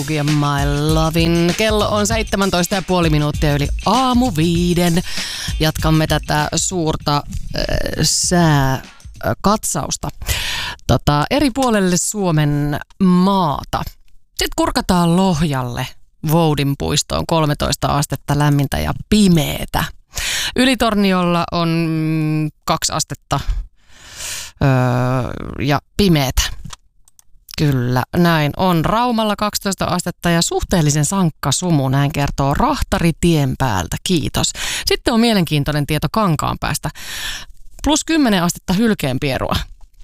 ja My Lovin. Kello on 17,5 minuuttia yli aamu 5. Jatkamme tätä suurta sääkatsausta eri puolelle Suomen maata. Sitten kurkataan Lohjalle, Voudin puistoon, 13 astetta lämmintä ja pimeetä. Ylitorniolla on 2 astetta ja pimeetä. Kyllä, näin on. Raumalla 12 astetta ja suhteellisen sankka sumu, näin kertoo Rahtari tien päältä. Kiitos. Sitten on mielenkiintoinen tieto Kankaanpäästä. +10 astetta hylkeenpierua.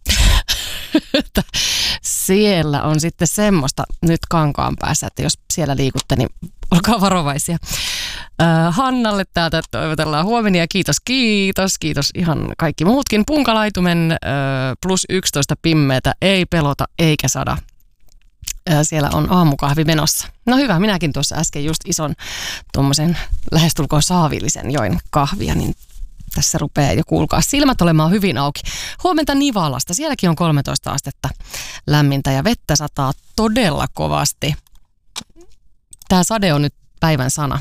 Siellä on sitten semmoista nyt Kankaanpäässä, että jos siellä liikutte, niin olkaa varovaisia. Hannalle täältä toivotellaan huomenia. Kiitos. Ihan kaikki muutkin. Punkalaitumen +11 pimmeitä. Ei pelota eikä sada. Siellä on aamukahvi menossa. No hyvä, minäkin tuossa äsken just ison tuommoisen lähestulkoon saavillisen join kahvia, niin tässä rupeaa jo kuulkaa silmät olemaan hyvin auki. Huomenta Nivalasta. Sielläkin on 13 astetta lämmintä ja vettä sataa todella kovasti. Tämä sade on nyt päivän sana.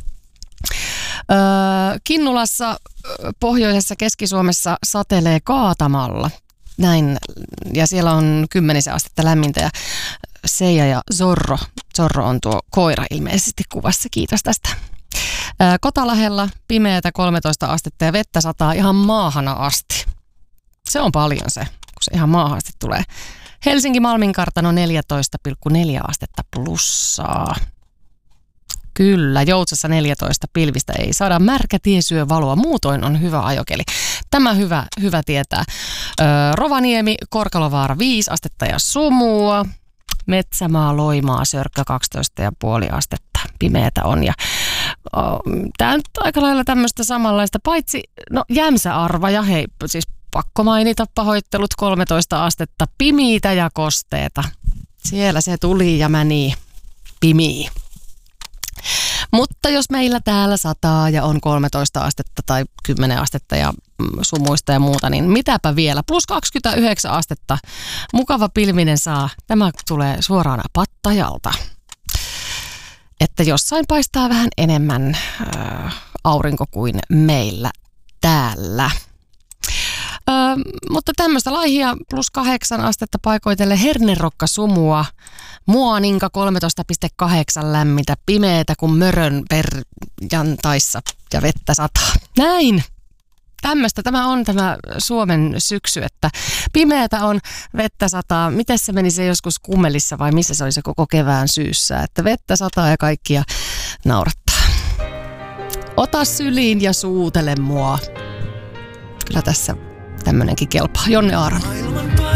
Kinnulassa, pohjoisessa Keski-Suomessa satelee kaatamalla. Näin. Ja siellä on 10 astetta lämmintä ja Seija ja Zorro. Zorro on tuo koira ilmeisesti kuvassa. Kiitos tästä. Kotalahella pimeätä 13 astetta ja vettä sataa ihan maahana asti. Se on paljon se, kun se ihan maahan asti tulee. Helsinki Malmin kartano 14,4 astetta plussaa. Kyllä, Joutsassa 14, pilvistä ei saada. Märkä tie syö valoa, muutoin on hyvä ajokeli. Tämä hyvä tietää. Rovaniemi, Korkalovaara 5 astetta ja sumua. Metsämaa, Loimaa, Sörkkö 12,5 astetta. Pimeätä on ja tämä on aika lailla tämmöistä samanlaista, paitsi Jämsä-Arvaja, hei siis pakko mainita pahoittelut, 13 astetta, pimiitä ja kosteeta. Siellä se tuli ja meni pimii. Mutta jos meillä täällä sataa ja on 13 astetta tai 10 astetta ja sumuista ja muuta, niin mitäpä vielä. +29 astetta. Mukava pilvinen saa. Tämä tulee suoraan Pattajalta. Että jossain paistaa vähän enemmän aurinko kuin meillä täällä. Mutta tämmöistä laihia +8 astetta paikoitelle Hernerokka sumua. Muoninka 13,8 lämmintä, pimeätä kuin mörön perjantaissa ja vettä sataa. Näin! Tämä on tämä Suomen syksy, että pimeätä on, vettä sataa. Miten se meni se joskus Kummelissa vai missä se oli se koko kevään syyssä? Että vettä sataa ja kaikkia naurattaa. Ota syliin ja suutele mua. Kyllä tässä tämmönenkin kelpaa. Jonne Aaron.